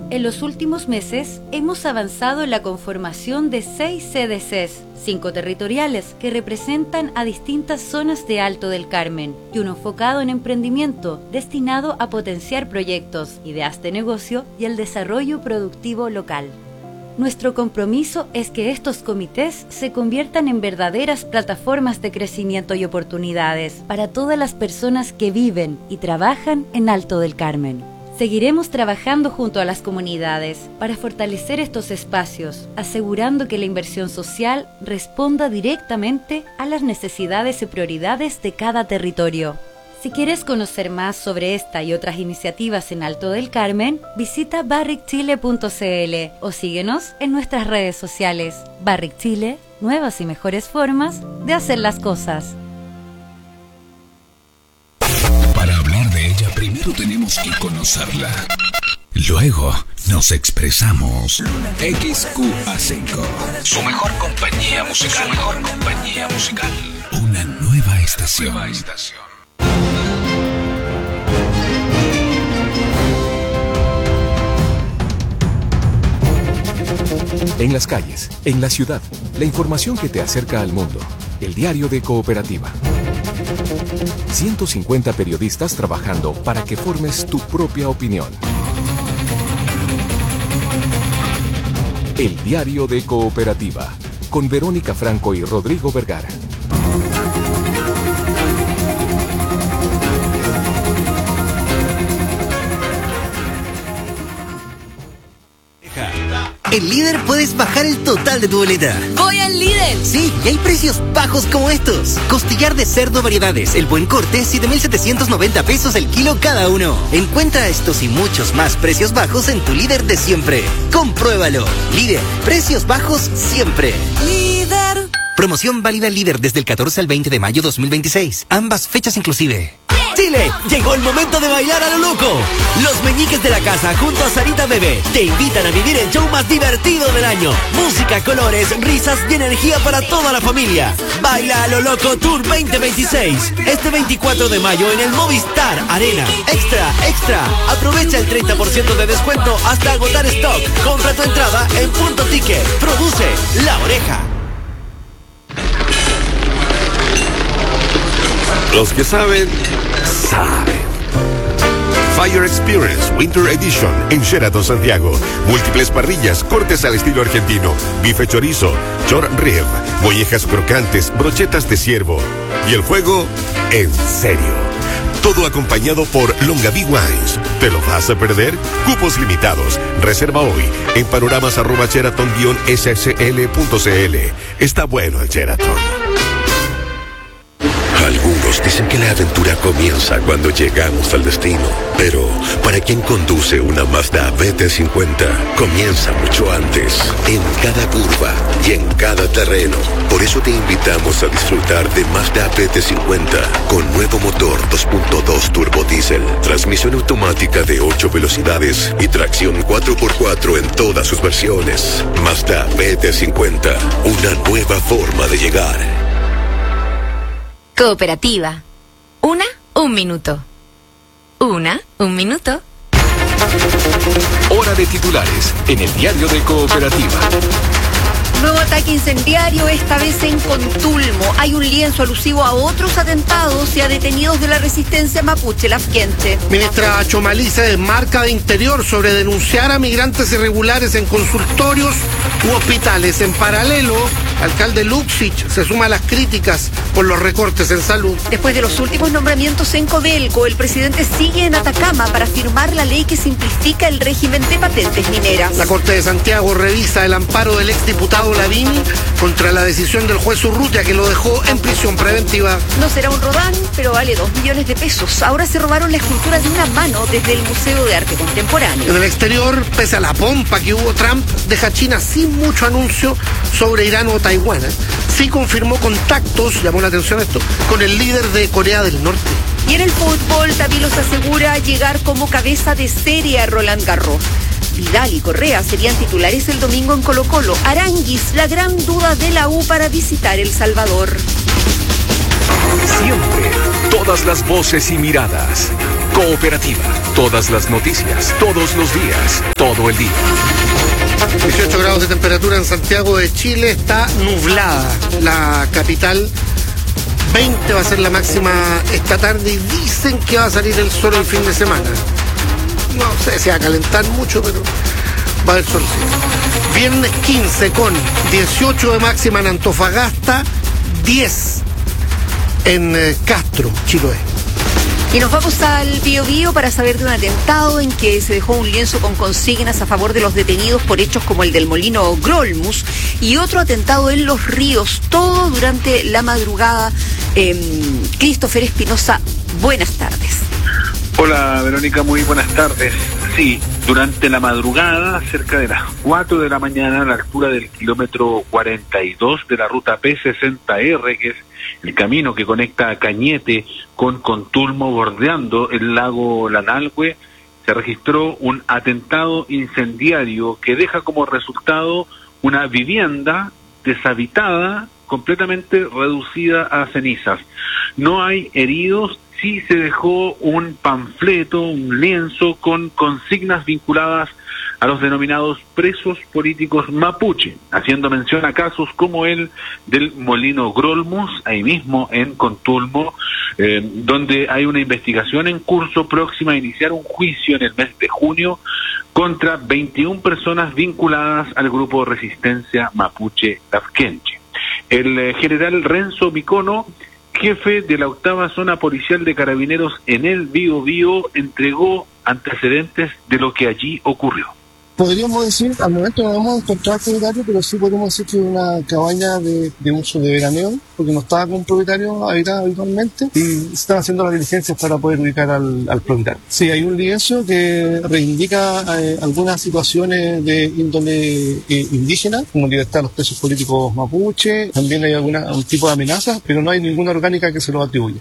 En los últimos meses hemos avanzado en la conformación de 6 CDCs, 5 territoriales que representan a distintas zonas de Alto del Carmen y uno enfocado en emprendimiento destinado a potenciar proyectos, ideas de negocio y el desarrollo productivo local. Nuestro compromiso es que estos comités se conviertan en verdaderas plataformas de crecimiento y oportunidades para todas las personas que viven y trabajan en Alto del Carmen. Seguiremos trabajando junto a las comunidades para fortalecer estos espacios, asegurando que la inversión social responda directamente a las necesidades y prioridades de cada territorio. Si quieres conocer más sobre esta y otras iniciativas en Alto del Carmen, visita barricchile.cl o síguenos en nuestras redes sociales. Barrick Chile, nuevas y mejores formas de hacer las cosas. Para hablar de ella, primero tenemos que conocerla. Luego nos expresamos. XQA5, su mejor compañía musical. Una nueva estación. En las calles, en la ciudad, la información que te acerca al mundo. El diario de Cooperativa. 150 periodistas trabajando para que formes tu propia opinión. El diario de Cooperativa, con Verónica Franco y Rodrigo Vergara. En Líder puedes bajar el total de tu boleta. ¡Voy al Líder! Sí, y hay precios bajos como estos. Costillar de cerdo variedades, el buen corte, 7,790 pesos el kilo cada uno. Encuentra estos y muchos más precios bajos en tu Líder de siempre. Compruébalo. Líder, precios bajos siempre. Líder. Promoción válida Líder desde el 14 al 20 de mayo 2026. Ambas fechas inclusive. Chile, llegó el momento de bailar a lo loco. Los meñiques de la casa junto a Sarita Bebé te invitan a vivir el show más divertido del año. Música, colores, risas y energía para toda la familia. Baila a lo loco Tour 2026. Este 24 de mayo en el Movistar Arena. Extra. Aprovecha el 30% de descuento hasta agotar stock. Compra tu entrada en Punto Ticket. Produce La Oreja. Los que saben. Fire Experience Winter Edition en Sheraton Santiago. Múltiples parrillas, cortes al estilo argentino, bife chorizo, short rib, mollejas crocantes, brochetas de ciervo. Y el fuego, en serio. Todo acompañado por Longaví Wines. ¿Te lo vas a perder? Cupos limitados. Reserva hoy en panoramas@sheraton-ssl.cl. Está bueno el Sheraton. Algunos dicen que la aventura comienza cuando llegamos al destino, pero para quien conduce una Mazda BT50, comienza mucho antes, en cada curva y en cada terreno. Por eso te invitamos a disfrutar de Mazda BT50 con nuevo motor 2.2 turbo diésel, transmisión automática de 8 velocidades y tracción 4x4 en todas sus versiones. Mazda BT50, una nueva forma de llegar. Cooperativa. Un minuto. Un minuto. Hora de titulares en el diario de Cooperativa. Nuevo ataque incendiario, esta vez en Contulmo. Hay un lienzo alusivo a otros atentados y a detenidos de la resistencia mapuche lafkenche. Ministra Chomalí se desmarca de Interior sobre denunciar a migrantes irregulares en consultorios u hospitales. En paralelo, alcalde Luxich se suma a las críticas por los recortes en salud. Después de los últimos nombramientos en Codelco, el presidente sigue en Atacama para firmar la ley que simplifica el régimen de patentes mineras. La Corte de Santiago revisa el amparo del exdiputado Lavín contra la decisión del juez Urrutia que lo dejó en prisión preventiva. No será un Rodán, pero vale 2 millones de pesos. Ahora se robaron la escultura de una mano desde el Museo de Arte Contemporáneo. En el exterior, pese a la pompa que hubo, Trump deja a China sin mucho anuncio sobre Irán o Taiwán. Sí confirmó contactos, llamó la atención esto, con el líder de Corea del Norte. Y en el fútbol, Tapilos asegura llegar como cabeza de serie a Roland Garros. Vidal y Correa serían titulares el domingo en Colo-Colo. Aranguis, la gran duda de la U para visitar El Salvador. Siempre, todas las voces y miradas. Cooperativa. Todas las noticias, todos los días, todo el día. 18 grados de temperatura en Santiago de Chile, está nublada la capital. 20 va a ser la máxima esta tarde y dicen que va a salir el sol el fin de semana. No sé si va a calentar mucho, pero va a haber sol. Viernes 15 con 18 de máxima en Antofagasta, 10 en Castro, Chiloé. Y nos vamos al Biobío para saber de un atentado en que se dejó un lienzo con consignas a favor de los detenidos por hechos como el del molino Grolmus y otro atentado en Los Ríos, todo durante la madrugada. Christopher Espinosa, buenas tardes. Hola Verónica, muy buenas tardes. Sí, durante la madrugada, cerca de las 4 de la mañana, a la altura del kilómetro 42 de la ruta P60R, que es el camino que conecta a Cañete con Contulmo, bordeando el lago Lanalhue, se registró un atentado incendiario que deja como resultado una vivienda deshabitada, completamente reducida a cenizas. No hay heridos. Sí se dejó un panfleto, un lienzo con consignas vinculadas a los denominados presos políticos mapuche, haciendo mención a casos como el del molino Grolmus, ahí mismo en Contulmo, donde hay una investigación en curso próxima a iniciar un juicio en el mes de junio contra 21 personas vinculadas al grupo Resistencia Mapuche Lafkenche. El general Renzo Micono, jefe de la 8ª Zona Policial de Carabineros en el Biobío, entregó antecedentes de lo que allí ocurrió. Podríamos decir, al momento no hemos encontrado propietario, pero sí podemos decir que es una cabaña de uso de veraneo, porque no estaba con propietario habitada habitualmente, y se están haciendo las diligencias para poder ubicar al propietario. Sí, hay un lienzo que reivindica algunas situaciones de índole indígena, como libertad de los presos políticos mapuche, también hay un tipo de amenazas, pero no hay ninguna orgánica que se lo atribuya.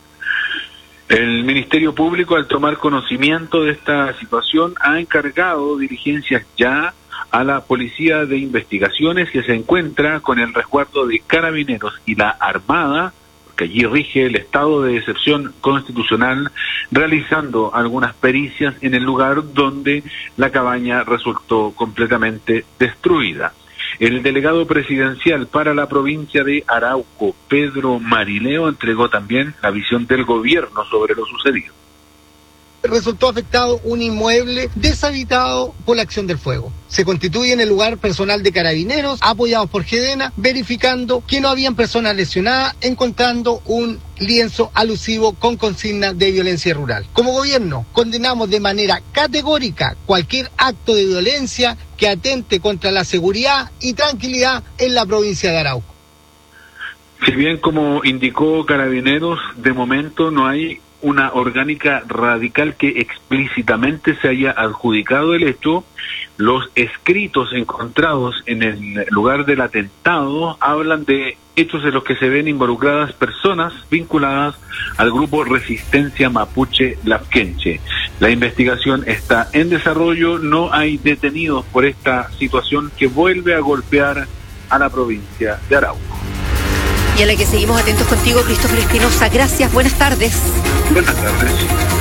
El Ministerio Público, al tomar conocimiento de esta situación, ha encargado diligencias ya a la Policía de Investigaciones, que se encuentra con el resguardo de Carabineros y la Armada, porque allí rige el estado de excepción constitucional, realizando algunas pericias en el lugar donde la cabaña resultó completamente destruida. El delegado presidencial para la provincia de Arauco, Pedro Marileo, entregó también la visión del gobierno sobre lo sucedido. Resultó afectado un inmueble deshabitado por la acción del fuego. Se constituye en el lugar personal de Carabineros, apoyados por GEDENA, verificando que no habían personas lesionadas, encontrando un lienzo alusivo con consigna de violencia rural. Como gobierno, condenamos de manera categórica cualquier acto de violencia que atente contra la seguridad y tranquilidad en la provincia de Arauco. Si bien, como indicó Carabineros, de momento no hay una orgánica radical que explícitamente se haya adjudicado el hecho, los escritos encontrados en el lugar del atentado hablan de hechos en los que se ven involucradas personas vinculadas al grupo Resistencia Mapuche Lafkenche. La investigación está en desarrollo, no hay detenidos por esta situación que vuelve a golpear a la provincia de Arauco. Y a la que seguimos atentos contigo, Christopher Espinosa. Gracias, buenas tardes. Buenas tardes.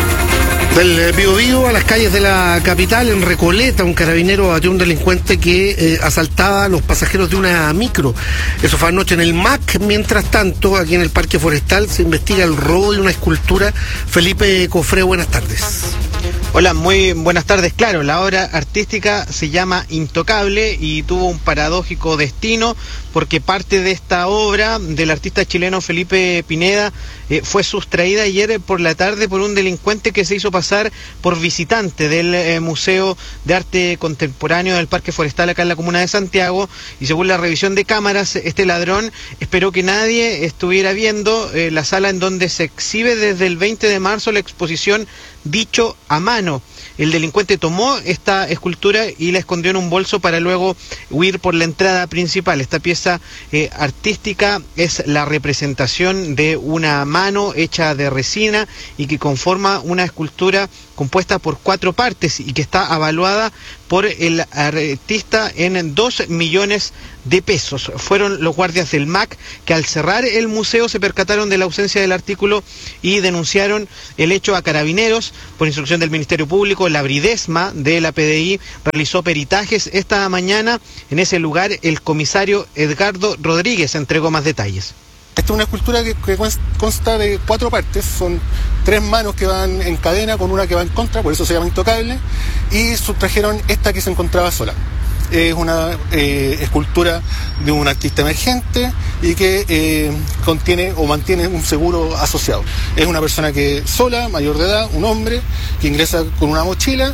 Del Biobío a las calles de la capital, en Recoleta, un carabinero batió a un delincuente que asaltaba a los pasajeros de una micro. Eso fue anoche en el MAC. Mientras tanto, aquí en el Parque Forestal se investiga el robo de una escultura. Felipe Cofré, buenas tardes. Hola, muy buenas tardes. Claro, la obra artística se llama Intocable y tuvo un paradójico destino porque parte de esta obra del artista chileno Felipe Pineda fue sustraída ayer por la tarde por un delincuente que se hizo pasar por visitante del Museo de Arte Contemporáneo del Parque Forestal acá en la comuna de Santiago, y según la revisión de cámaras, este ladrón esperó que nadie estuviera viendo la sala en donde se exhibe desde el 20 de marzo la exposición Dicho a Mano. El delincuente tomó esta escultura y la escondió en un bolso para luego huir por la entrada principal. Esta pieza artística es la representación de una mano hecha de resina y que conforma una escultura compuesta por 4 partes y que está avaluada por el artista en 2 millones de pesos. Fueron los guardias del MAC que al cerrar el museo se percataron de la ausencia del artículo y denunciaron el hecho a Carabineros. Por instrucción del Ministerio Público, la Bridesma de la PDI realizó peritajes esta mañana. En ese lugar, el comisario Edgardo Rodríguez entregó más detalles. Esta es una escultura que consta de 4 partes, son 3 manos que van en cadena con una que va en contra, por eso se llama Intocable, y sustrajeron esta que se encontraba sola. Es una escultura de un artista emergente y que contiene o mantiene un seguro asociado. Es una persona que sola, mayor de edad, un hombre, que ingresa con una mochila,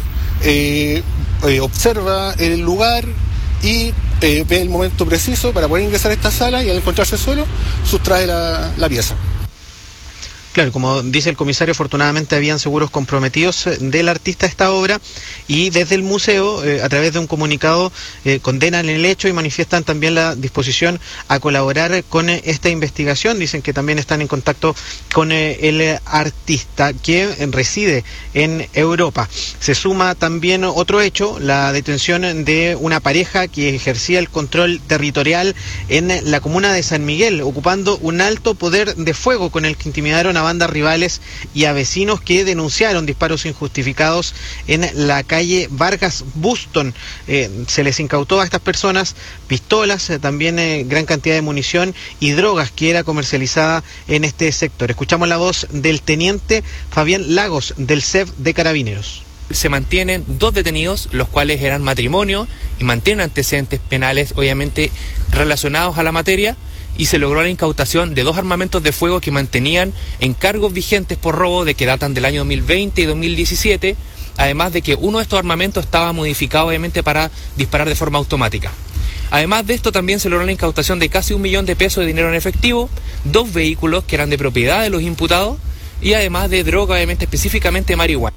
observa el lugar y ve el momento preciso para poder ingresar a esta sala, y al encontrarse solo, sustrae la pieza. Claro, como dice el comisario, afortunadamente habían seguros comprometidos del artista a esta obra, y desde el museo, a través de un comunicado, condenan el hecho y manifiestan también la disposición a colaborar con esta investigación. Dicen que también están en contacto con el artista, que reside en Europa. Se suma también otro hecho, la detención de una pareja que ejercía el control territorial en la comuna de San Miguel, ocupando un alto poder de fuego con el que intimidaron a bandas rivales y a vecinos que denunciaron disparos injustificados en la calle Vargas Buston. Se les incautó a estas personas pistolas, también gran cantidad de munición y drogas que era comercializada en este sector. Escuchamos la voz del teniente Fabián Lagos del CEF de Carabineros. Se mantienen 2 detenidos, los cuales eran matrimonio y mantienen antecedentes penales, obviamente relacionados a la materia, y se logró la incautación de 2 armamentos de fuego que mantenían encargos vigentes por robo de que datan del año 2020 y 2017, además de que uno de estos armamentos estaba modificado obviamente para disparar de forma automática. Además de esto, también se logró la incautación de casi 1 millón de pesos de dinero en efectivo, 2 vehículos que eran de propiedad de los imputados y además de droga, obviamente específicamente marihuana.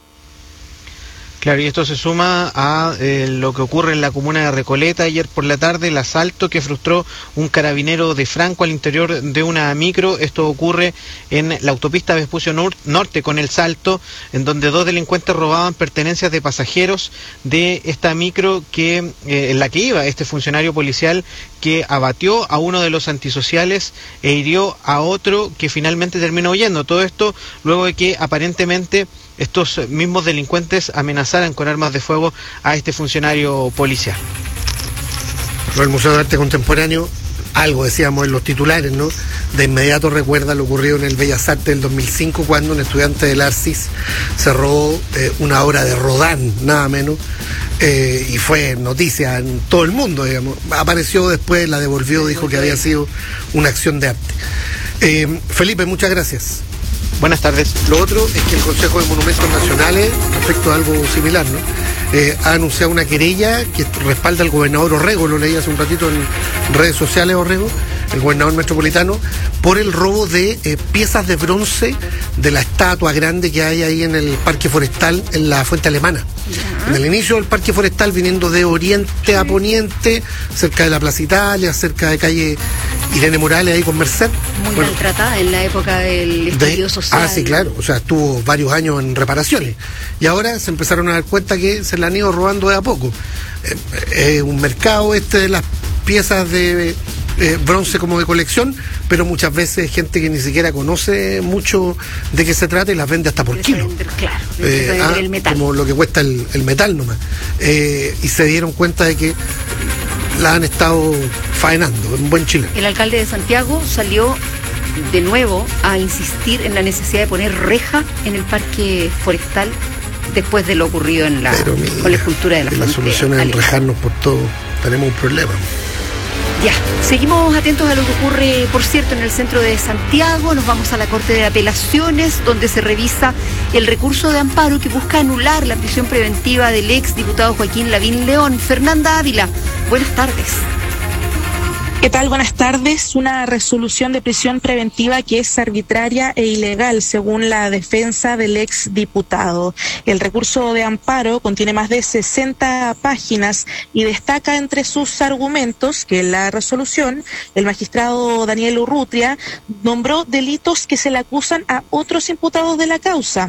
Claro, y esto se suma a lo que ocurre en la comuna de Recoleta ayer por la tarde, el asalto que frustró un carabinero de Franco al interior de una micro. Esto ocurre en la autopista Vespucio Norte con El Salto, en donde 2 delincuentes robaban pertenencias de pasajeros de esta micro en la que iba este funcionario policial, que abatió a uno de los antisociales e hirió a otro que finalmente terminó huyendo. Todo esto luego de que aparentemente estos mismos delincuentes amenazaran con armas de fuego a este funcionario policial. El Museo de Arte Contemporáneo, algo decíamos en los titulares, ¿no? De inmediato recuerda lo ocurrido en el Bellas Artes del 2005, cuando un estudiante del Arcis se robó una obra de Rodin, nada menos, y fue noticia en todo el mundo, digamos. Apareció después, la devolvió, dijo que había sido una acción de arte. Felipe, muchas gracias. Buenas tardes. Lo otro es que el Consejo de Monumentos Nacionales, respecto a algo similar, ¿no? Ha anunciado una querella que respalda al gobernador Orrego, lo leí hace un ratito en redes sociales, Orrego, el gobernador metropolitano, por el robo de piezas de bronce de la estatua grande que hay ahí en el Parque Forestal, en la Fuente Alemana. En el inicio del Parque Forestal, viniendo de oriente a poniente, cerca de la Plaza Italia, cerca de calle Irene Morales, ahí con Merced. Muy maltratada en la época del estallido social. Ah, sí, claro. O sea, estuvo varios años en reparaciones. Y ahora se empezaron a dar cuenta que se la han ido robando de a poco. Un mercado de las piezas de bronce como de colección, pero muchas veces gente que ni siquiera conoce mucho de qué se trata y las vende hasta por kilo. Claro, el metal. Como lo que cuesta el metal nomás. Y se dieron cuenta de que la han estado faenando, un buen chileno. El alcalde de Santiago salió de nuevo a insistir en la necesidad de poner reja en el Parque Forestal después de lo ocurrido con la escultura de la Fuente. La solución es enrejarnos por todo. Tenemos un problema. Ya, seguimos atentos a lo que ocurre, por cierto, en el centro de Santiago. Nos vamos a la Corte de Apelaciones, donde se revisa el recurso de amparo que busca anular la prisión preventiva del ex diputado Joaquín Lavín León. Fernanda Ávila, buenas tardes. ¿Qué tal? Buenas tardes. Una resolución de prisión preventiva que es arbitraria e ilegal, según la defensa del ex diputado. El recurso de amparo contiene más de 60 páginas y destaca entre sus argumentos que en la resolución el magistrado Daniel Urrutia nombró delitos que se le acusan a otros imputados de la causa.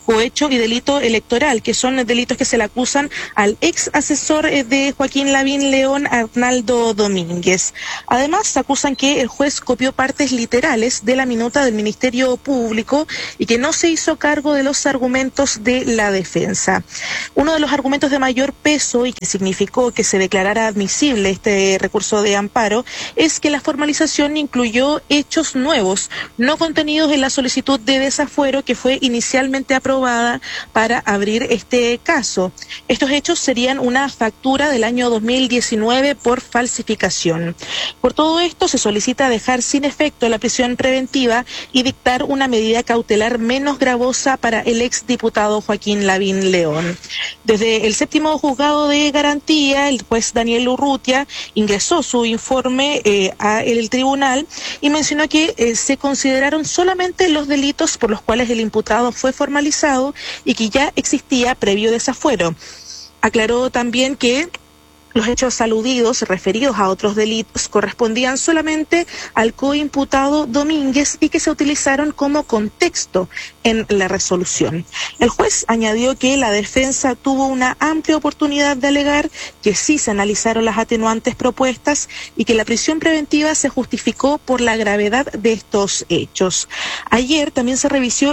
cohecho y delito electoral, que son delitos que se le acusan al ex asesor de Joaquín Lavín León, Arnaldo Domínguez. Además, acusan que el juez copió partes literales de la minuta del Ministerio Público y que no se hizo cargo de los argumentos de la defensa. Uno de los argumentos de mayor peso y que significó que se declarara admisible este recurso de amparo es que la formalización incluyó hechos nuevos, no contenidos en la solicitud de desafuero que fue inicialmente aprobada para abrir este caso. Estos hechos serían una factura del año 2019 por falsificación. Por todo esto, se solicita dejar sin efecto la prisión preventiva y dictar una medida cautelar menos gravosa para el exdiputado Joaquín Lavín León. Desde el séptimo juzgado de garantía, el juez Daniel Urrutia ingresó su informe al tribunal y mencionó que se consideraron solamente los delitos por los cuales el imputado fue formalizado y que ya existía previo desafuero. Aclaró también que los hechos aludidos, referidos a otros delitos, correspondían solamente al coimputado Domínguez y que se utilizaron como contexto en la resolución. El juez añadió que la defensa tuvo una amplia oportunidad de alegar que sí se analizaron las atenuantes propuestas y que la prisión preventiva se justificó por la gravedad de estos hechos. Ayer también se revisó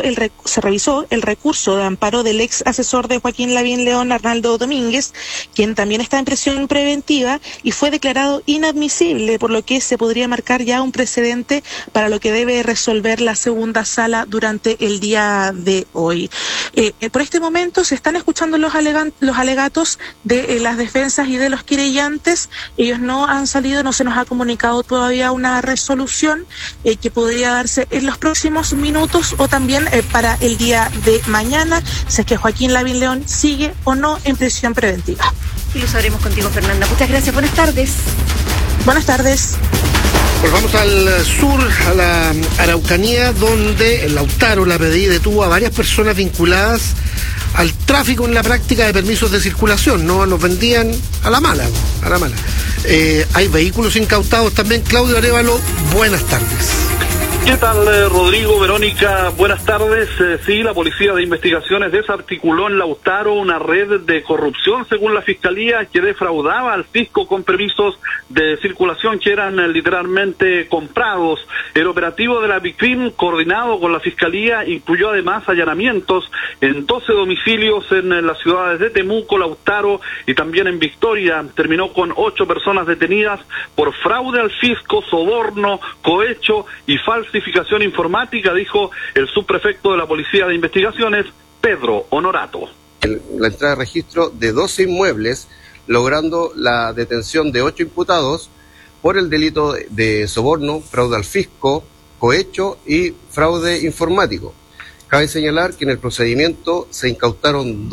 el recurso de amparo del ex asesor de Joaquín Lavín León, Arnaldo Domínguez, quien también está en prisión preventiva y fue declarado inadmisible, por lo que se podría marcar ya un precedente para lo que debe resolver la segunda sala durante el día de hoy. Por este momento se están escuchando los alegatos de las defensas y de los querellantes. Ellos no han salido, no se nos ha comunicado todavía una resolución que podría darse en los próximos minutos o también para el día de mañana, si es que Joaquín Lavín León sigue o no en prisión preventiva. Y lo sabremos contigo, Fernanda. Muchas gracias. Buenas tardes. Buenas tardes. Pues vamos al sur, a la Araucanía, donde el Lautaro, la PDI, detuvo a varias personas vinculadas al tráfico en la práctica de permisos de circulación. No los vendían a la mala, a la mala. Hay vehículos incautados también. Claudio Arévalo, buenas tardes. ¿Qué tal, Rodrigo, Verónica? Buenas tardes. Sí, la Policía de Investigaciones desarticuló en Lautaro una red de corrupción, según la Fiscalía, que defraudaba al fisco con permisos de circulación que eran literalmente comprados. El operativo de la BICRIM, coordinado con la Fiscalía, incluyó además allanamientos en 12 domicilios en las ciudades de Temuco, Lautaro y también en Victoria. Terminó con 8 personas detenidas por fraude al fisco, soborno, cohecho y falsificación informática, dijo el subprefecto de la Policía de Investigaciones, Pedro Honorato. La entrada de registro de 12 inmuebles, logrando la detención de 8 imputados por el delito de soborno, fraude al fisco, cohecho y fraude informático. Cabe señalar que en el procedimiento se incautaron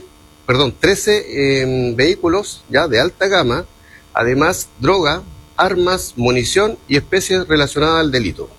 13 vehículos ya de alta gama, además droga, armas, munición y especies relacionadas al delito.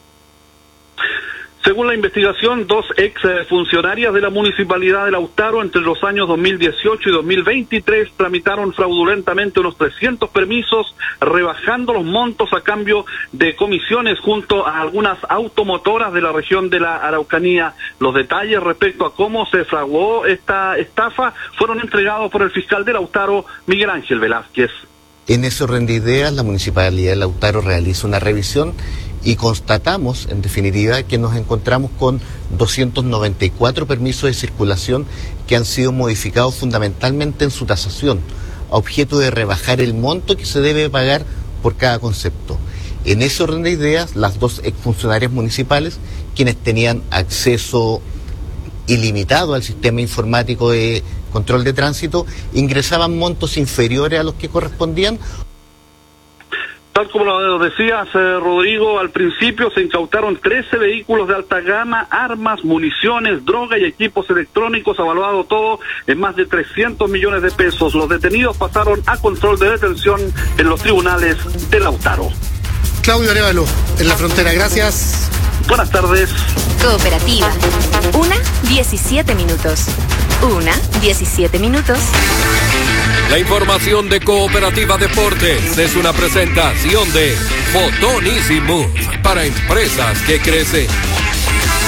Según la investigación, 2 ex funcionarias de la Municipalidad de Lautaro entre los años 2018 y 2023 tramitaron fraudulentamente unos 300 permisos, rebajando los montos a cambio de comisiones junto a algunas automotoras de la región de la Araucanía. Los detalles respecto a cómo se fraguó esta estafa fueron entregados por el fiscal de Lautaro, Miguel Ángel Velázquez. En ese orden de ideas, la Municipalidad de Lautaro realiza una revisión y constatamos, en definitiva, que nos encontramos con 294 permisos de circulación que han sido modificados fundamentalmente en su tasación, a objeto de rebajar el monto que se debe pagar por cada concepto. En ese orden de ideas, las 2 exfuncionarias municipales, quienes tenían acceso ilimitado al sistema informático de control de tránsito, ingresaban montos inferiores a los que correspondían. Tal como lo decías, Rodrigo, al principio se incautaron 13 vehículos de alta gama, armas, municiones, droga y equipos electrónicos, evaluado todo en más de 300 millones de pesos. Los detenidos pasaron a control de detención en los tribunales de Lautaro. Claudio Arévalo, en la frontera, gracias. Buenas tardes. Cooperativa. 1:17 minutos. 1:17 minutos. La información de Cooperativa Deportes es una presentación de Fotonisimus para empresas que crecen.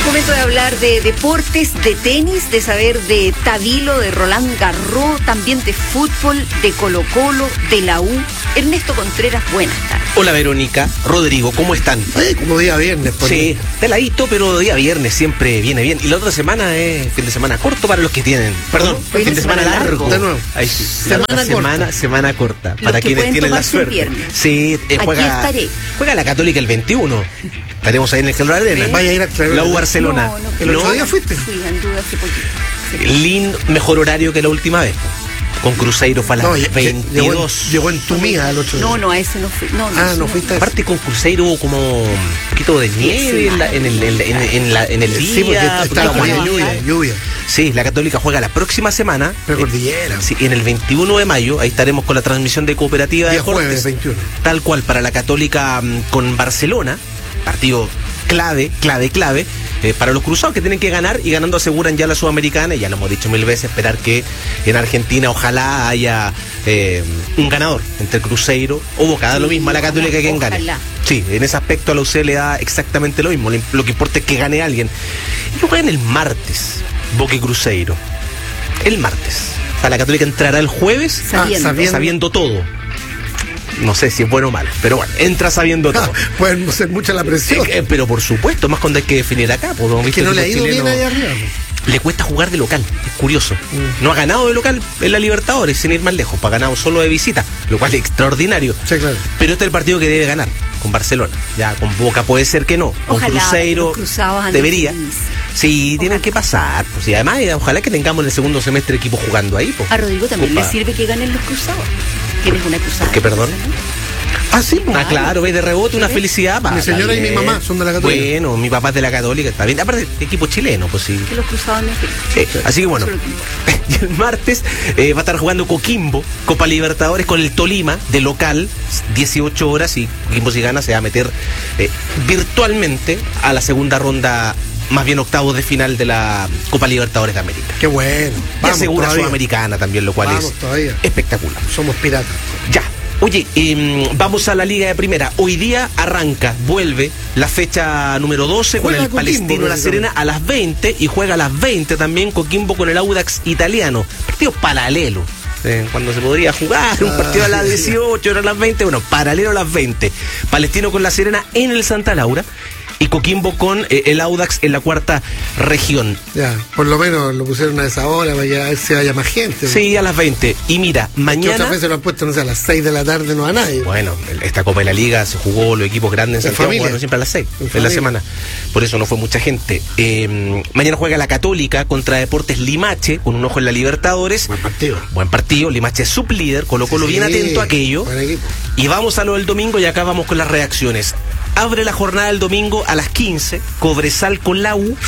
Momento de hablar de deportes, de tenis, de saber de Tabilo, de Roland Garros, también de fútbol, de Colo-Colo, de la U. Ernesto Contreras, buenas tardes. Hola Verónica, Rodrigo, ¿cómo están? Como día viernes. Sí, peladito, pero día viernes siempre viene bien. Y la otra semana es fin de semana corto para los que tienen, perdón, fin de semana largo. De nuevo. Ahí sí. Semana corta. Los Para que quienes pueden tienen la tomarse suerte. viernes. Sí, juega la Católica el 21. Estaremos ahí en el Calor Arena. Vaya a ir a la U Barcelona. ¿El otro día fuiste? Fui, anduve hace poquito. Sí. Lindo, mejor horario que la última vez. Con Cruzeiro fue a las 22. Llegó en tu mía al otro día. No, a ese no fui. No fuiste a ese. Aparte con Cruzeiro hubo como un poquito de nieve en el día. Sí, porque estaba lluvia. Sí, la Católica juega la próxima semana. Precordillera. Sí, en el 21 de mayo, ahí estaremos con la transmisión de Cooperativa de Deportes. Jueves 21. Tal cual, para la Católica con Barcelona, partido clave, para los cruzados que tienen que ganar y ganando aseguran ya la Sudamericana, y ya lo hemos dicho mil veces, esperar que en Argentina ojalá haya un ganador entre Cruzeiro o Boca, da lo mismo a la Católica que quien gane. Sí, en ese aspecto a la UC le da exactamente lo mismo, lo que importa es que gane alguien. Y lo juegan el martes, Boca y Cruzeiro. El martes. O sea, la Católica entrará el jueves sabiendo todo. No sé si es bueno o malo, pero bueno, entra sabiendo todo. Puede ser mucha la presión. Pero por supuesto, más cuando hay que definir acá. Pues, que no le ha ido bien allá arriba. Le cuesta jugar de local, es curioso. No ha ganado de local en la Libertadores, sin ir más lejos, ha ganado solo de visita, lo cual es extraordinario. Sí, claro. Pero este es el partido que debe ganar, con Barcelona. Ya con Boca puede ser que no, con Cruzeiro debería. Sí, tienen que pasar. Pues, y además, ojalá que tengamos en el segundo semestre equipos jugando ahí. Pues. A Rodrigo también le sirve que ganen los cruzados. ¿Tienes una cruzada? ¿Por qué, perdón? Sí, claro, ves de rebote una felicidad. Mi señora y mi mamá son de la Católica. Bueno, mi papá es de la Católica, está bien. Aparte, equipo chileno, pues sí. Que los cruzados no así que bueno, y el martes va a estar jugando Coquimbo, Copa Libertadores con el Tolima, de local, 18 horas, y Coquimbo si gana se va a meter virtualmente a la segunda ronda, más bien octavos de final de la Copa Libertadores de América. Qué bueno. Y asegura Sudamericana también, lo cual es espectacular. Somos piratas. Ya. Oye, vamos a la Liga de Primera. Hoy día vuelve la fecha número 12 con el Palestino La Serena a las 20 y juega a las 20 también Coquimbo con el Audax italiano. Partido paralelo. Cuando se podría jugar un partido a las 18, ahora a las 20, bueno, paralelo a las 20. Palestino con La Serena en el Santa Laura y Coquimbo con el Audax en la cuarta región. Ya, por lo menos lo pusieron a esa hora para que se vaya más gente. Sí, a las 20 . Y mira, mañana... Otras veces lo han puesto, no sé, a las 6 de la tarde, no a nadie. Bueno, esta Copa de la Liga se jugó, los equipos grandes en Santiago jugaron siempre a las 6 en la semana. Por eso no fue mucha gente. Mañana juega la Católica contra Deportes Limache, con un ojo en la Libertadores. Buen partido. Limache es sublíder, Colo-Colo bien atento a aquello. Buen equipo. Y vamos a lo del domingo y acá vamos con las reacciones. Abre la jornada del domingo a las 15, Cobresal con la U.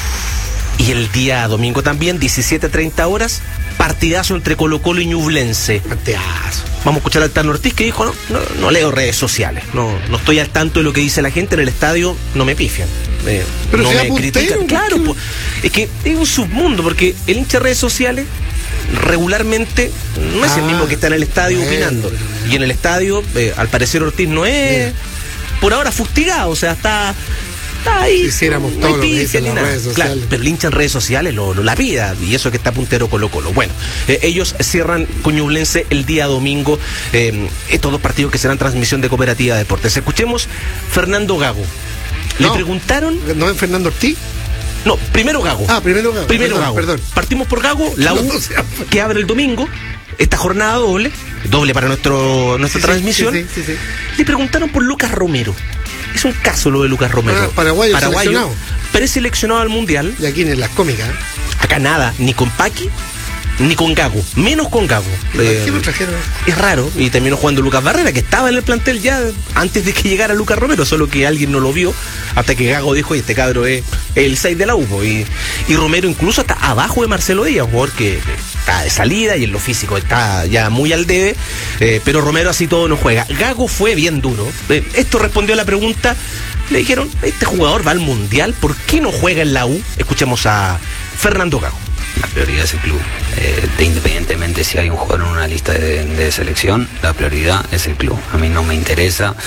Y el día domingo también, 17:30 horas, partidazo entre Colo-Colo y Ñublense. Partidazo. Vamos a escuchar al Tano Ortiz que dijo, no leo redes sociales, no estoy al tanto de lo que dice la gente en el estadio, no me pifian. Pero no me critican. Claro, pues, es que es un submundo, porque el hincha de redes sociales regularmente no es el mismo que está en el estadio opinando. Y en el estadio, al parecer Ortiz no es... Por ahora fustigado, o sea, está ahí. Hiciéramos todo lo que dicen las redes sociales. Claro, pero el hincha en redes sociales lo lapida, y eso que está puntero Colo-Colo. Bueno, ellos cierran con Ñublense el día domingo, estos dos partidos que serán transmisión de Cooperativa de Deportes. Escuchemos Fernando Gago. Le preguntaron... ¿No es Fernando Ortiz? No, primero Gago. Primero Gago. Perdón. Partimos por Gago, la U, que abre el domingo, esta jornada doble para nuestra transmisión. Sí. Le preguntaron por Lucas Romero. Es un caso lo de Lucas Romero. Paraguayo seleccionado. Preseleccionado al Mundial. Y aquí en las cómicas. Acá nada, ni con Paqui, ni con Gago. Menos con Gago. ¿Qué lo trajeron? Es raro. Y terminó jugando Lucas Barrera, que estaba en el plantel ya antes de que llegara Lucas Romero, solo que alguien no lo vio, hasta que Gago dijo, este cabro es el 6 de la U. Y Romero incluso está abajo de Marcelo Díaz, un jugador que está de salida y en lo físico está ya muy al debe, pero Romero así todo no juega. Gago fue bien duro. Esto respondió a la pregunta. Le dijeron, este jugador va al Mundial, ¿por qué no juega en la U? Escuchemos a Fernando Gago. La prioridad es el club. Independientemente si hay un jugador en una lista de selección, la prioridad es el club. A mí no me interesa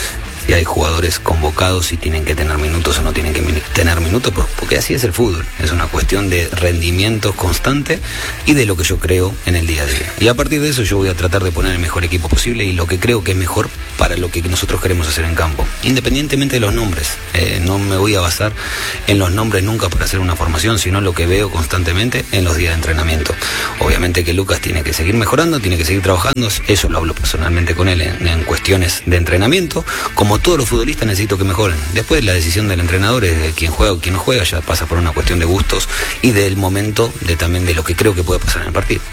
si hay jugadores convocados, si tienen que tener minutos o no tienen que tener minutos, porque así es el fútbol. Es una cuestión de rendimiento constante y de lo que yo creo en el día a día. Y a partir de eso yo voy a tratar de poner el mejor equipo posible y lo que creo que es mejor para lo que nosotros queremos hacer en campo, independientemente de los nombres. No me voy a basar en los nombres nunca para hacer una formación, sino lo que veo constantemente en los días de entrenamiento. Obviamente que Lucas tiene que seguir mejorando, tiene que seguir trabajando, eso lo hablo personalmente con él en cuestiones de entrenamiento. Como todos los futbolistas necesito que mejoren. Después la decisión del entrenador es de quién juega o quién no juega, ya pasa por una cuestión de gustos y del momento también de lo que creo que puede pasar en el partido.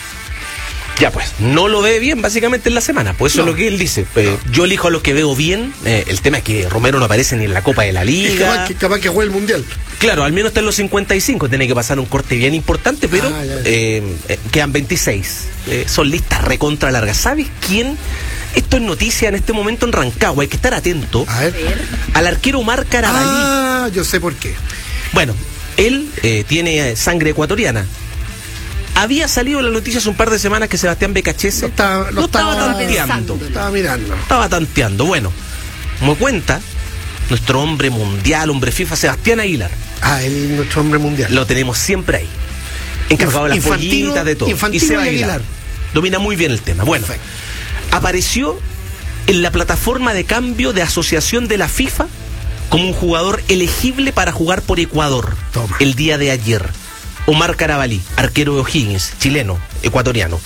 Ya pues, no lo ve bien básicamente en la semana, pues eso es lo que él dice. Yo elijo a los que veo bien, el tema es que Romero no aparece ni en la Copa de la Liga. Capaz que juegue el Mundial. Claro, al menos está en los 55, tiene que pasar un corte bien importante, pero quedan 26. Son listas recontra largas. ¿Sabes quién? Esto es noticia en este momento en Rancagua, hay que estar atento al arquero Omar Carabalí. Yo sé por qué. Bueno, él tiene sangre ecuatoriana. Había salido la noticia hace un par de semanas que Sebastián Becachese lo estaba tanteando. Estaba mirando. Estaba tanteando. Bueno, como cuenta nuestro hombre mundial, hombre FIFA, Sebastián Aguilar. Nuestro hombre mundial. Lo tenemos siempre ahí. Encargado de las pollitas, de todo. Y Seba Aguilar. Domina muy bien el tema. Bueno, apareció en la plataforma de cambio de asociación de la FIFA como un jugador elegible para jugar por Ecuador. El día de ayer. Omar Carabalí, arquero de O'Higgins, chileno, ecuatoriano.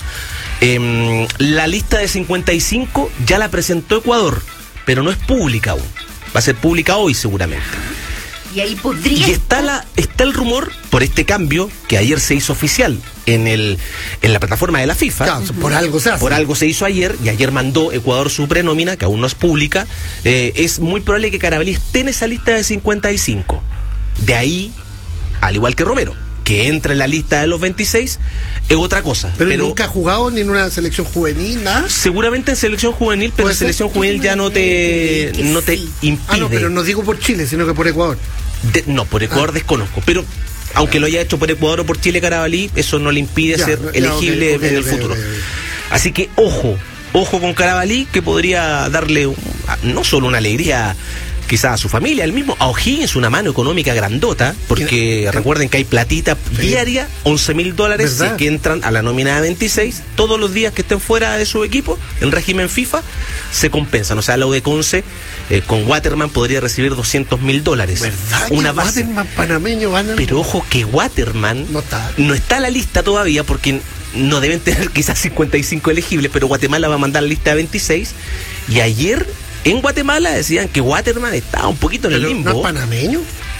La lista de 55 ya la presentó Ecuador, pero no es pública aún. Va a ser pública hoy seguramente. Y ahí podría... Y está el rumor por este cambio que ayer se hizo oficial en la plataforma de la FIFA. Claro, por algo se hace. Por algo se hizo ayer, y ayer mandó Ecuador su prenómina, que aún no es pública. Es muy probable que Carabalí esté en esa lista de 55. De ahí, al igual que Romero, que entra en la lista de los 26, es otra cosa. Pero nunca ha jugado ni en una selección juvenil, nada. Seguramente en selección juvenil, pero en selección juvenil ya no te impide. No, pero no digo por Chile, sino que por Ecuador. No, por Ecuador desconozco, pero aunque lo haya hecho por Ecuador o por Chile, Carabalí, eso no le impide ser elegible en el futuro. Así que ojo con Carabalí, que podría darle no solo una alegría quizás a su familia, el mismo a O'Higgins, una mano económica grandota, porque recuerden que hay platita diaria, $11,000 que entran a la nómina de 26, todos los días que estén fuera de su equipo, en régimen FIFA, se compensan. O sea, la U de Conce con Waterman podría recibir $200,000. Una base. Waterman panameño van. Pero ojo que Waterman no está en la lista todavía, porque no deben tener quizás 55 elegibles, pero Guatemala va a mandar la lista de 26, y ayer en Guatemala decían que Waterman estaba un poquito en el limbo. ¿No es panameño?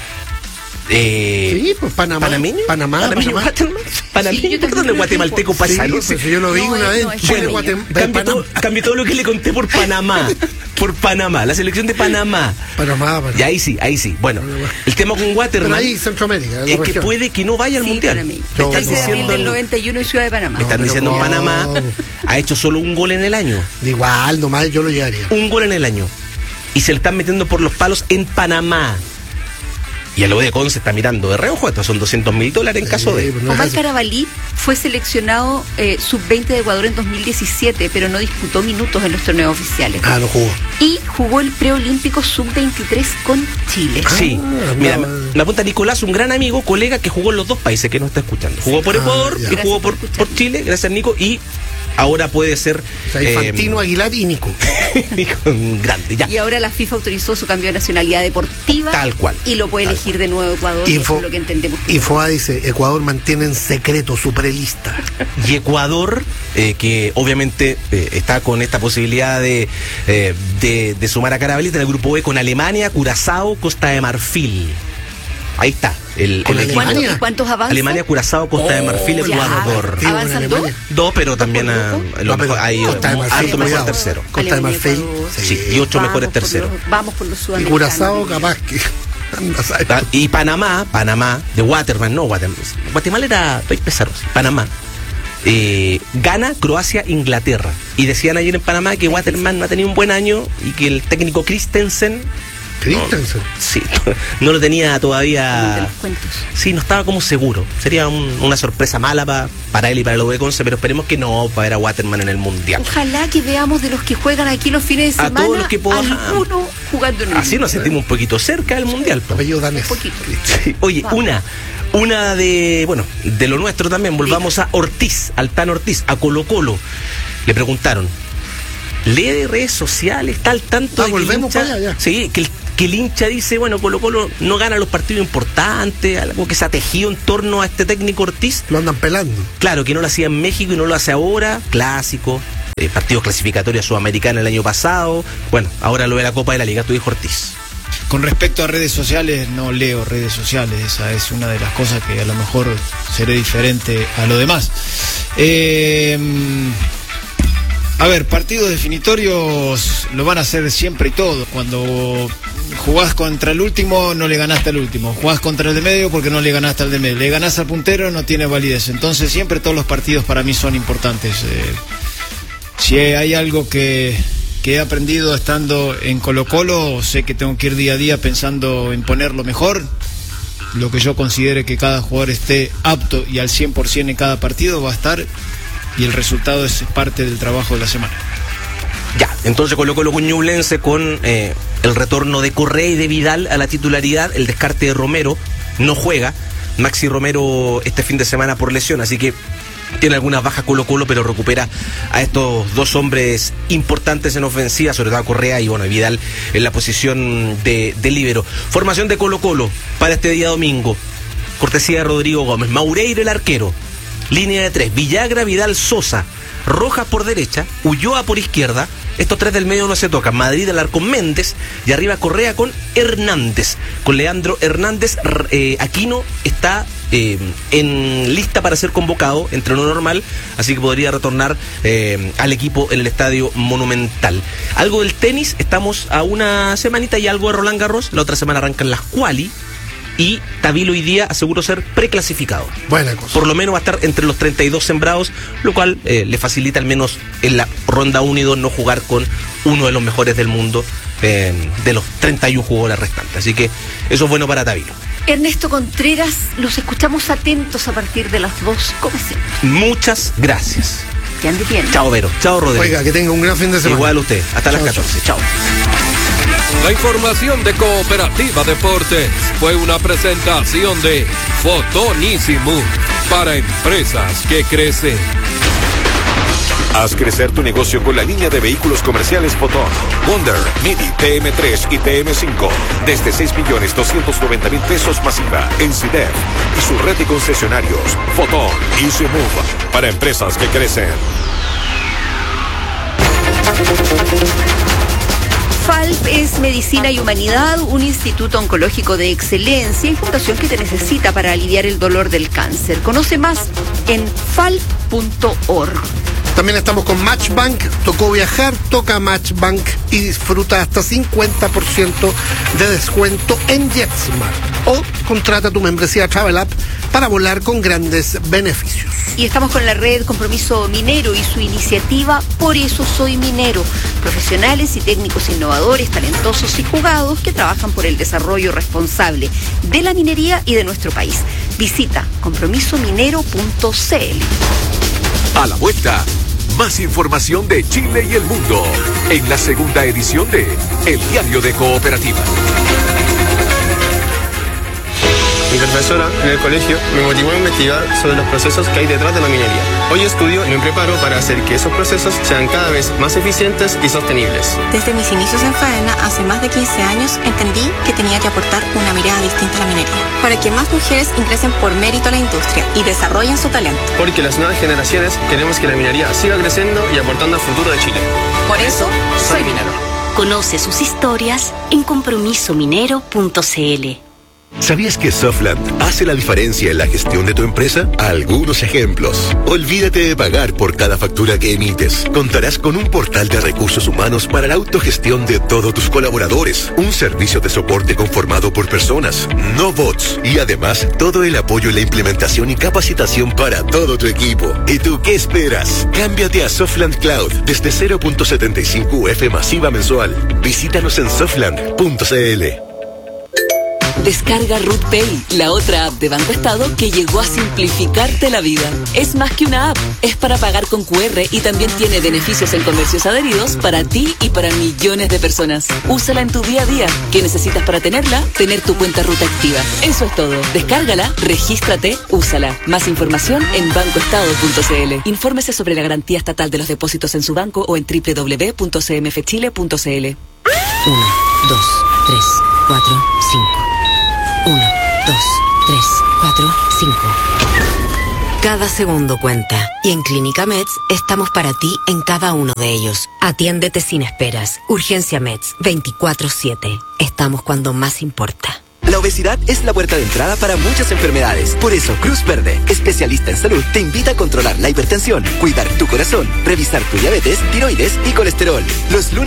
Sí, pues Panamá. ¿Panameño? Panameño, Waterman. ¿Panameño? ¿Por dónde guatemalteco pasa? Sí, pues yo lo vi una vez. Cambié todo lo que le conté por Panamá. Por Panamá, la selección de Panamá. Panamá. Y ahí sí. Bueno, el tema con Waterman. Pero ahí Centroamérica. Es que puede que no vaya al Mundial. Están diciendo el 91 en Ciudad de Panamá. Están diciendo en Panamá. Ha hecho solo un gol en el año. Igual, nomás yo lo llevaría. Un gol en el año. Y se le están metiendo por los palos en Panamá. Y el ODECON se está mirando de reojo, estos son $200,000 en caso de... Omar Carabalí fue seleccionado sub-20 de Ecuador en 2017, pero no disputó minutos en los torneos oficiales. No jugó. Y jugó el preolímpico sub-23 con Chile. Sí, mira, me apunta Nicolás, un gran amigo, colega que jugó en los dos países que nos está escuchando. Jugó por Ecuador y jugó por Chile, gracias Nico, y... ahora puede ser... O sea, Infantino, Aguilar y Nico. Nico, grande, ya. Y ahora la FIFA autorizó su cambio de nacionalidad deportiva. Tal cual. Y lo puede elegir de nuevo Ecuador. Eso es lo que entendemos. Y FOA dice, Ecuador mantiene en secreto su prelista. Y Ecuador, que obviamente está con esta posibilidad de sumar a Carabalí en el grupo B con Alemania, Curazao, Costa de Marfil. Ahí está. ¿Cuántos avanzan? Alemania, Curazao, Costa de Marfil, Ecuador. ¿Avanzan dos? Dos, pero también hay alto mejor tercero. Costa de Marfil. Sí, y 8 mejores terceros. Vamos por los sudamericanos. Y Curazao, capaz que... Y Panamá, de Waterman, no Waterman. Guatemala era país pesado. Panamá. Gana Croacia, Inglaterra. Y decían ayer en Panamá que Waterman no ha tenido un buen año y que el técnico Christensen Christensen. Sí, no lo tenía todavía. Sí, no estaba como seguro. Sería una sorpresa mala para él y para el UB Conce, pero esperemos que no, para ver a Waterman en el Mundial. Ojalá que veamos de los que juegan aquí los fines de semana, a todos los que alguno jugando en el Así nos sentimos un poquito cerca del Mundial. Apellido danés. Sí. Oye, una de lo nuestro también. Volvamos a Ortiz, al Tan Ortiz, a Colo Colo. Le preguntaron, ¿lee de redes sociales? ¿Está al tanto de que volvemos para allá ya? Sí, que el hincha dice, bueno, Colo Colo no gana los partidos importantes, algo que se ha tejido en torno a este técnico Ortiz. Lo andan pelando. Claro, que no lo hacía en México y no lo hace ahora. Clásico, partidos clasificatorios Sudamericana el año pasado. Bueno, ahora lo de la Copa de la Liga, tu hijo Ortiz. Con respecto a redes sociales, no leo redes sociales, esa es una de las cosas que a lo mejor seré diferente a lo demás. A ver, partidos definitorios lo van a hacer siempre y todo. Cuando jugás contra el último, no le ganaste al último. Jugás contra el de medio porque no le ganaste al de medio. Le ganás al puntero, no tiene validez. Entonces siempre todos los partidos para mí son importantes. Si hay algo que he aprendido estando en Colo Colo, sé que tengo que ir día a día pensando en poner lo mejor, lo que yo considere que cada jugador esté apto y al 100% en cada partido va a estar, y el resultado es parte del trabajo de la semana. Ya, entonces Colo Colo Ñublense con el retorno de Correa y de Vidal a la titularidad, el descarte de Romero, no juega Maxi Romero este fin de semana por lesión, así que tiene algunas bajas Colo Colo, pero recupera a estos dos hombres importantes en ofensiva, sobre todo a Correa y Vidal en la posición de líbero. Formación de Colo Colo para este día domingo, cortesía de Rodrigo Gómez. Maureiro el arquero, línea de 3, Villagra, Vidal, Sosa, Rojas por derecha, Ulloa por izquierda. Estos tres del medio no se tocan. Madrid al arco Méndez y arriba Correa con Hernández, con Leandro Hernández. Aquino está en lista para ser convocado, entreno normal, así que podría retornar al equipo en el Estadio Monumental. Algo del tenis, estamos a una semanita y algo de Roland Garros. La otra semana arrancan las quali y Tavilo hoy día aseguró ser preclasificado. Buena cosa. Por lo menos va a estar entre los 32 sembrados, lo cual le facilita al menos en la ronda 1 y 2 no jugar con uno de los mejores del mundo de los 31 jugadores restantes. Así que eso es bueno para Tavilo. Ernesto Contreras, los escuchamos atentos a partir de las 2, como siempre. Muchas gracias. Que ande bien. Chao, Vero. Chao, Rodrigo. Oiga, que tenga un gran fin de semana. Igual usted. Hasta las 14. Chao. La información de Cooperativa Deportes fue una presentación de Fotonísimo para empresas que crecen. Haz crecer tu negocio con la línea de vehículos comerciales Fotón, Wonder, Midi, TM3 y TM5 desde 6.290.000 pesos masiva en CIDEF y su red de concesionarios Fotón Easy Move para empresas que crecen. FALP es Medicina y Humanidad, un instituto oncológico de excelencia y fundación que te necesita para aliviar el dolor del cáncer. Conoce más en falp.org. También estamos con Matchbank. Tocó viajar, toca Matchbank y disfruta hasta 50% de descuento en JetSmart. O contrata tu membresía Travel App para volar con grandes beneficios. Y estamos con la red Compromiso Minero y su iniciativa Por eso soy minero. Profesionales y técnicos innovadores, talentosos y jugados que trabajan por el desarrollo responsable de la minería y de nuestro país. Visita compromisominero.cl. A la vuelta, más información de Chile y el mundo en la segunda edición de El Diario de Cooperativa. Mi profesora en el colegio me motivó a investigar sobre los procesos que hay detrás de la minería. Hoy estudio y me preparo para hacer que esos procesos sean cada vez más eficientes y sostenibles. Desde mis inicios en Faena, hace más de 15 años, entendí que tenía que aportar una mirada distinta a la minería, para que más mujeres ingresen por mérito a la industria y desarrollen su talento. Porque las nuevas generaciones queremos que la minería siga creciendo y aportando al futuro de Chile. Por eso, soy minero. Conoce sus historias en compromisominero.cl. ¿Sabías que Softland hace la diferencia en la gestión de tu empresa? Algunos ejemplos. Olvídate de pagar por cada factura que emites. Contarás con un portal de recursos humanos para la autogestión de todos tus colaboradores. Un servicio de soporte conformado por personas, no bots. Y además, todo el apoyo en la implementación y capacitación para todo tu equipo. ¿Y tú qué esperas? Cámbiate a Softland Cloud desde 0.75 UF masiva mensual. Visítanos en softland.cl. Descarga Root Pay, la otra app de Banco Estado que llegó a simplificarte la vida. Es más que una app, es para pagar con QR y también tiene beneficios en comercios adheridos para ti y para millones de personas. Úsala en tu día a día. ¿Qué necesitas para tenerla? Tener tu cuenta Ruta activa. Eso es todo. Descárgala, regístrate, úsala. Más información en bancoestado.cl. Infórmese sobre la garantía estatal de los depósitos en su banco o en www.cmfchile.cl. 1, 2, 3, 4, 5. 1, 2, 3, 4, 5. Cada segundo cuenta. Y en Clínica Meds estamos para ti en cada uno de ellos. Atiéndete sin esperas. Urgencia Meds, 24/7. Estamos cuando más importa. La obesidad es la puerta de entrada para muchas enfermedades. Por eso, Cruz Verde, especialista en salud, te invita a controlar la hipertensión, cuidar tu corazón, revisar tu diabetes, tiroides y colesterol. Los lunes